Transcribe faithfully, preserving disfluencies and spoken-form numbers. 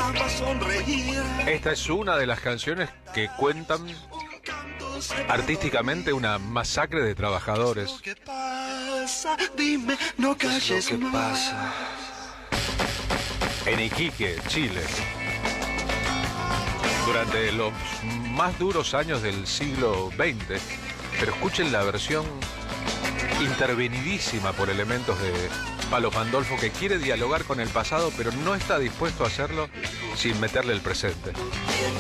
Esta es una de las canciones que cuentan artísticamente una masacre de trabajadores. ¿Qué pasa? Dime, no calles ¿Qué más. pasa? En Iquique, Chile. Durante los más duros años del siglo veinte. Pero escuchen la versión intervenidísima por elementos de Palo Pandolfo, que quiere dialogar con el pasado, pero no está dispuesto a hacerlo sin meterle el presente.